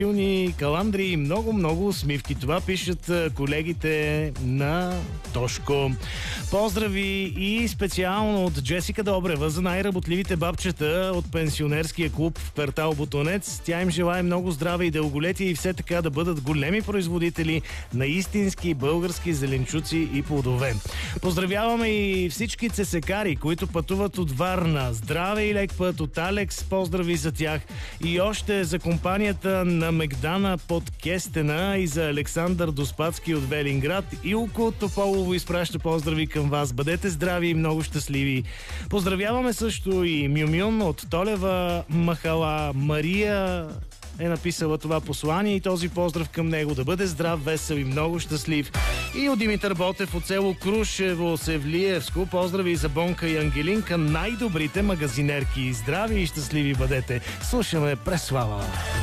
каландри и много усмивки. Това пишат колегите на Тошко. Поздрави и специално от Джесика Добрева за най-работливите бабчета от пенсионерския клуб в квартал Ботонец. Тя им желае много здраве и дълголетие и все така да бъдат големи производители на истински български зеленчуци и плодове. Поздравяваме и всички цесекари, които пътуват от Варна. Здраве и лек път от Алекс. Поздрави за тях. И още за компанията на Мегдана под Кестена и за Александър Доспадски от Велинград. Илко от Тополово изпраща поздрави към вас. Бъдете здрави и много щастливи. Поздравяваме също и Мюмюн от Толева махала. Мария е написала това послание и този поздрав към него. Да бъде здрав, весел и много щастлив. И от Димитър Ботев от село Крушево, Севлиевско. Поздрави за Бонка и Ангелинка, най-добрите магазинерки. Здрави и щастливи бъдете. Слушаме Преслава.